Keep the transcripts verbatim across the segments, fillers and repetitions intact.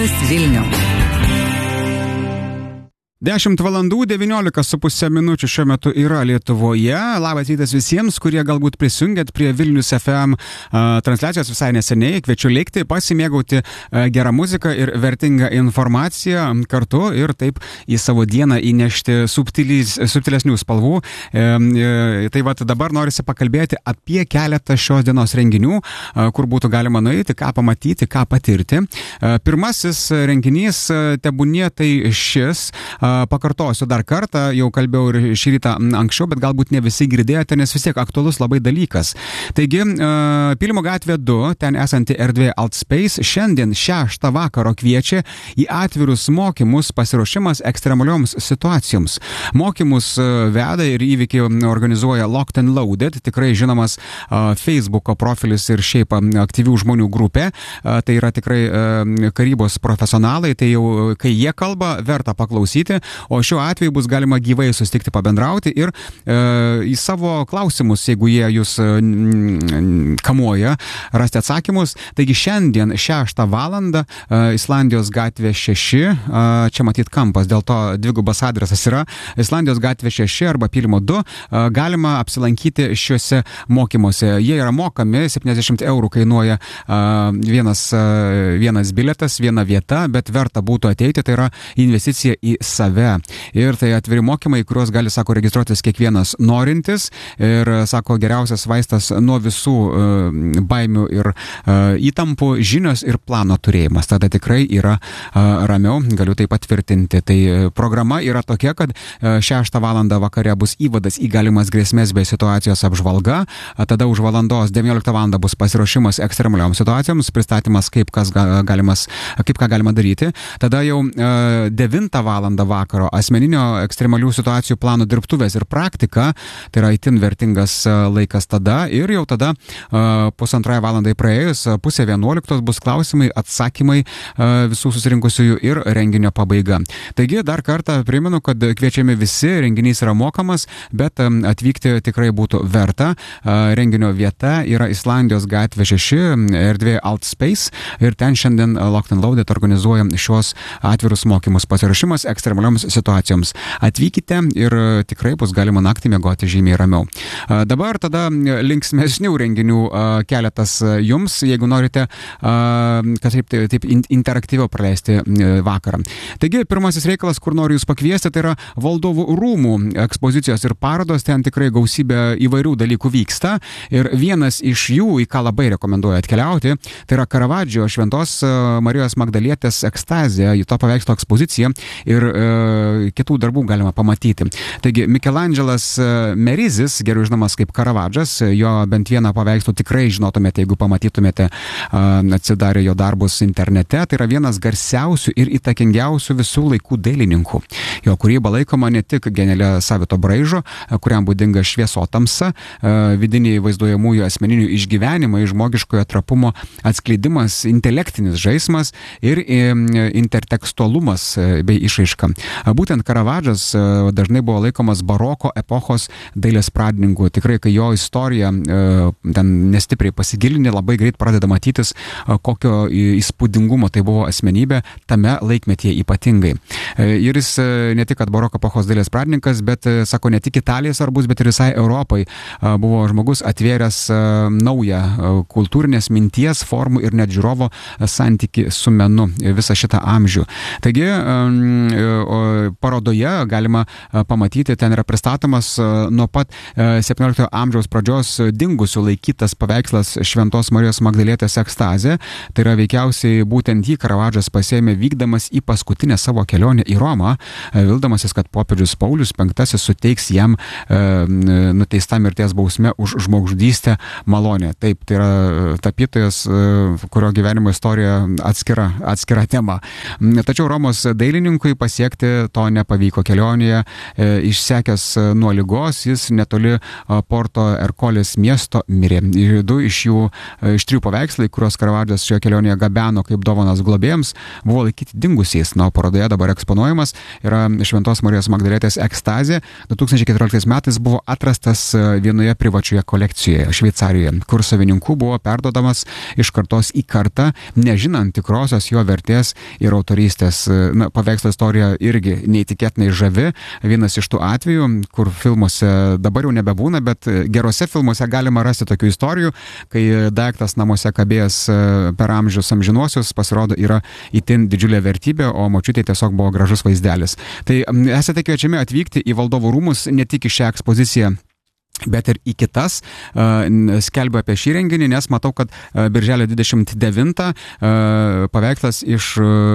Labas Vilniau. dešimt valandų devyniolika su puse minučių šiuo metu yra Lietuvoje. Labas rytas visiems, kurie galbūt prisijungėt prie Vilnius F M uh, transliacijos visai neseniai. Kviečiu likti, pasimėgauti uh, gerą muziką ir vertingą informaciją kartu ir taip į savo dieną įnešti subtilis, subtilesnių spalvų. E, e, tai vat dabar norisi pakalbėti apie keletą šios dienos renginių, uh, kur būtų galima nueiti, ką pamatyti, ką patirti. Uh, pirmasis renginys uh, tebūnie tai šis. Uh, Pakartosiu dar kartą, jau kalbėjau ir šį rytą anksčiau, bet galbūt ne visi girdėjote, nes vis tiek aktualus labai dalykas. Taigi, Pylimo gatvė du, ten esanti erdvė Altspace, šiandien šeštą vakaro kviečia į atvirus mokymus pasiruošimas ekstremalioms situacijoms. Mokymus veda ir įvykį organizuoja Locked and Loaded, tikrai žinomas Facebooko profilis ir šiaip aktyvių žmonių grupė. Tai yra tikrai karybos profesionalai, tai jau kai jie kalba, verta paklausyti. O šiuo atveju bus galima gyvai susitikti, pabendrauti ir e, į savo klausimus, jeigu jie jūs e, kamuoja, rasti atsakymus. Taigi šiandien šeštą valandą e, Islandijos gatvė šeši, e, čia matyt kampas, dėl to dvigubas adresas yra Islandijos gatvė šeši arba Pylimo du, e, galima apsilankyti šiuose mokymuose. Jie yra mokami, septyniasdešimt eurų kainuoja e, vienas, e, vienas bilietas, viena vieta, bet verta būtų ateiti, tai yra investicija į save. Ir tai atviri mokymai, kuriuos gali, sako, registruotis kiekvienas norintis ir, sako, geriausias vaistas nuo visų uh, baimių ir uh, įtampų žinios ir plano turėjimas. Tada tikrai yra uh, ramiau, galiu tai patvirtinti. Tai uh, programa yra tokia, kad uh, šeštą valandą vakare bus įvadas į galimas grėsmės bei situacijos apžvalga, uh, tada už valandos devynioliktą valandą bus pasiruošimas ekstremalioms situacijoms, pristatymas, kaip, kas ga, galimas, kaip ką galima daryti. Tada jau uh, devintą valandą vakaro asmeninio ekstremalių situacijų plano dirbtuvės ir praktika, tai yra itin vertingas laikas tada ir jau tada pusantrai valandai praėjus, pusė vienuoliktos bus klausimai, atsakymai visų susirinkusiųjų ir renginio pabaiga. Taigi dar kartą primenu, kad kviečiami visi, renginys yra mokamas, bet atvykti tikrai būtų verta. Renginio vieta yra Islandijos gatvė šeši, erdvė Altspace ir ten šiandien Locked and Loaded organizuoja šios atvirus mokymus pasiruošimas ekstremalioms situacijoms. Atvykite ir tikrai bus galima naktį miegoti žymiai ramiau. Dabar tada linksmesnių renginių keletas jums, jeigu norite kažkaip taip, taip interaktyviau praleisti vakarą. Taigi, pirmasis reikalas, kur noriu jūs pakviesti, tai yra Valdovų rūmų ekspozicijos ir parodos, ten tikrai gausybė įvairių dalykų vyksta ir vienas iš jų, į ką labai rekomenduoju atkeliauti, tai yra Karavadžio Šventos Marijos Magdalietės ekstazija, to paveikslo ekspozicija ir e, kitų darbų galima pamatyti. Taigi, Mikelandželas Merizis, geriau žinomas kaip Karavadžas, jo bent vieną paveikslą tikrai žinotumėte, jeigu pamatytumėte atsidarę jo darbus internete, tai yra vienas garsiausių ir įtakingiausių visų laikų dailininkų. Jo kūryba laikoma ne tik genialia savito braižo, kuriam būdinga šviesotamsa, vidiniai vaizduojamųjų asmeninių išgyvenimai, žmogiškojo trapumo atskleidimas, intelektinis žaismas ir intertekstualumas bei išraiška. Būtent Karavadžas dažnai buvo laikomas baroko epochos dailės pradininku. Tikrai, kai jo istorija ten nestipriai pasigilinė, labai greit pradeda matytis, kokio įspūdingumo tai buvo asmenybė tame laikmetyje ypatingai. Ir jis ne tik, kad baroko epochos dailės pradininkas, bet, sako, ne tik Italijai svarbus, bet ir visai Europai buvo žmogus atvėręs naują kultūrinės minties formų ir net žiūrovo santyki su menu visą šitą amžių. Taigi, parodoje galima pamatyti, ten yra pristatomas nuo pat septynioliktojo amžiaus pradžios dingusių laikytas paveikslas Šventos Marijos Magdalietės ekstazė. Tai yra veikiausiai būtent jį Karavadžas pasėmė vykdamas į paskutinę savo kelionę į Romą, vildamasis, kad popiežius Paulius penktasis suteiks jam e, nuteistą mirties bausmę už žmogžudystę malonę. Taip, tai yra tapytojas, kurio gyvenimo istorija atskira, atskira tema. Tačiau Romos dailininkui pasiekti pasiekti, to nepavyko kelionėje. Išsekęs nuo ligos, jis netoli Porto Erkolės miesto mirė. Du iš jų, iš trijų paveikslai, kuriuos Karavadžas šioje kelionėje gabeno kaip dovanas globėjams, buvo laikyti dingusiais. Na, parodoje dabar eksponuojamas yra Šventos Marijos Magdalietės ekstazė. du tūkstančiai keturioliktais metais buvo atrastas vienoje privačioje kolekcijoje Šveicarijoje, kur savininkų buvo perduodamas iš kartos į kartą, nežinant tikrosios jo vertės ir autorystės. Na, paveikslo istorija irgi neįtikėtinai žavi. Vienas iš tų atvejų, kur filmuose dabar jau nebebūna, bet gerose filmuose galima rasti tokių istorijų, kai daiktas namuose kabėjęs per amžius amžinuosius pasirodo yra itin didžiulė vertybė, o močiutė tiesiog buvo gražus vaizdelis. Tai esate kviečiami atvykti į Valdovų rūmus ne tik į šią ekspoziciją, bet ir į kitas. Skelbiu apie šį renginį, nes matau, kad birželio dvidešimt devintą paveikslas iš,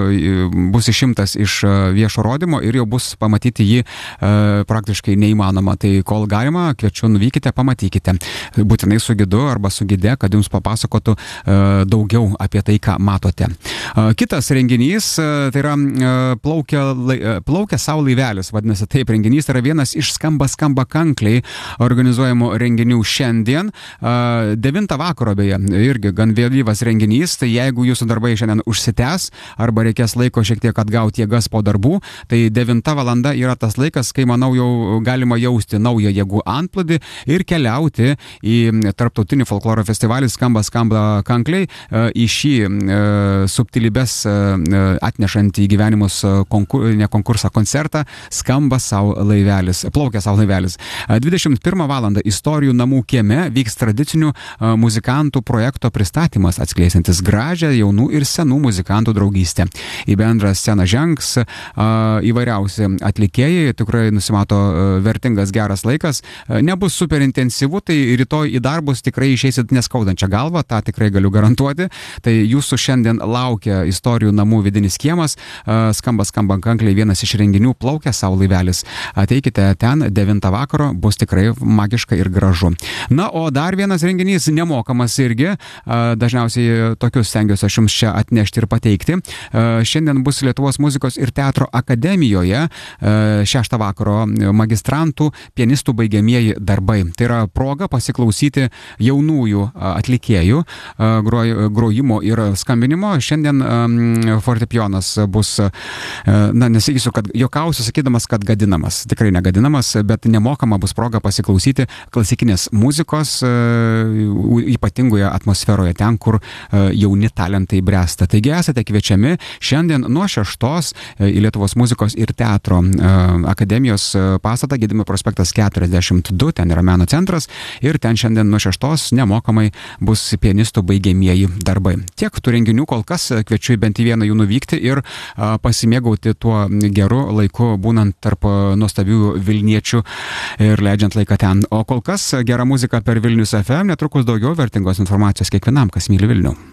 bus išimtas iš viešo rodymo ir jau bus pamatyti jį praktiškai neįmanoma. Tai kol galima, kviečiu, nuvykite, pamatykite. Būtinai su gidu arba su gide, kad jums papasakotų daugiau apie tai, ką matote. Kitas renginys, tai yra plaukia, plaukia savo laivelis, vadinasi taip, renginys yra vienas iš skamba skamba kankliai organizuojamų renginių šiandien. devintą vakaro beje, irgi gan vėlyvas renginys, tai jeigu jūsų darbai šiandien užsitęs arba reikės laiko šiek tiek atgauti jėgas po darbų, tai devinta valanda yra tas laikas, kai, manau, jau galima jausti naują jėgų antplūdį ir keliauti į tarptautinį folkloro festivalį Skamba skamba kankliai, į šį subtilybės atnešantį į gyvenimus konkur, ne konkursą, koncertą Skamba savo laivelis, plaukia savo laivelis. dvidešimt pirmą valandą Istorijų namų kieme vyks tradicinių uh, muzikantų projekto pristatymas, atskleisantis gražią jaunų ir senų muzikantų draugystę. Į bendrą sceną žengs uh, įvairiausi atlikėjai, tikrai nusimato uh, vertingas geras laikas. Uh, nebus super intensyvu, tai rytoj į darbus tikrai išeisit neskaudančią galvą, tą tikrai galiu garantuoti. Tai jūsų šiandien laukia Istorijų namų vidinis kiemas, uh, skamba skamba kankliai, vienas iš renginių plaukia savo laivelis. Ateikite ten devintą vakaro, bus tikrai magiška ir gražu. Na, o dar vienas renginys nemokamas irgi, dažniausiai tokius stengiuosi aš jums čia atnešti ir pateikti. Šiandien bus Lietuvos muzikos ir teatro akademijoje šeštą vakaro magistrantų, pianistų baigiamieji darbai. Tai yra proga pasiklausyti jaunųjų atlikėjų grojimo ir skambinimo. Šiandien fortepijonas bus, na, nesakysiu, kad juokausiu sakydamas, kad gadinamas. Tikrai negadinamas, bet nemokama bus proga pasiklausyti klasikinės muzikos ypatingoje atmosferoje, ten, kur jauni talentai bręsta. Taigi esate kviečiami šiandien nuo šeštos į Lietuvos muzikos ir teatro akademijos pastatą, Gedimino prospektas keturiasdešimt du, ten yra meno centras ir ten šiandien nuo šeštos nemokamai bus pianistų baigiamieji darbai. Tiek tų renginių kol kas, kviečiu bent į vieną jų nuvykti ir pasimėgauti tuo geru laiku, būnant tarp nuostabių Vilniečių ir leidžiant laiką ten. O kol kas gera muzika per Vilnius F M, netrukus daugiau vertingos informacijos kiekvienam, kas myli Vilnių.